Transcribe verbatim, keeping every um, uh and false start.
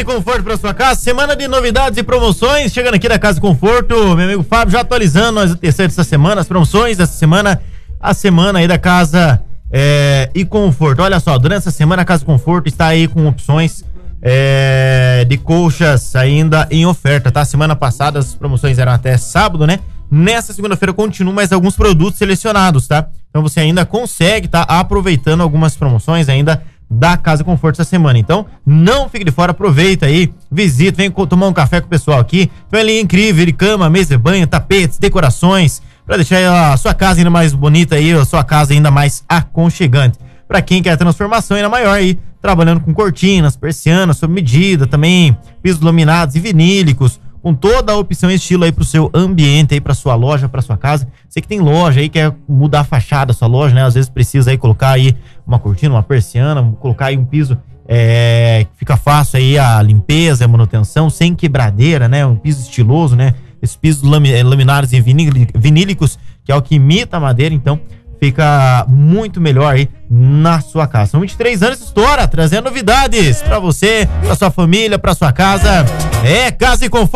Conforto para sua casa, semana de novidades e promoções, chegando aqui da Casa Conforto, meu amigo Fábio já atualizando as terceiras dessa semana, as promoções dessa semana, a semana aí da Casa é, e Conforto. Olha só, durante essa semana a Casa Conforto está aí com opções é, de colchas ainda em oferta, tá? Semana passada as promoções eram até sábado, né? Nessa segunda-feira continuam mais alguns produtos selecionados, tá? Então você ainda consegue tá aproveitando algumas promoções ainda da Casa Conforto essa semana. Então, não fique de fora, aproveita aí, visita, vem tomar um café com o pessoal aqui. Tem uma linha incrível de cama, mesa de banho, tapetes, decorações, para deixar a sua casa ainda mais bonita aí, a sua casa ainda mais aconchegante. Para quem quer transformação ainda maior aí, trabalhando com cortinas, persianas, sob medida, também pisos laminados e vinílicos, com toda a opção e estilo aí pro seu ambiente aí, pra sua loja, pra sua casa. Você que tem loja aí, quer mudar a fachada da sua loja, né? Às vezes precisa aí colocar aí uma cortina, uma persiana, colocar aí um piso é, que fica fácil aí a limpeza, a manutenção, sem quebradeira, né? Um piso estiloso, né? Esses pisos laminares e vinílicos, que é o que imita a madeira, então fica muito melhor aí na sua casa. São vinte e três anos de história, trazendo novidades pra você, pra sua família, pra sua casa. É Casa e Conforto.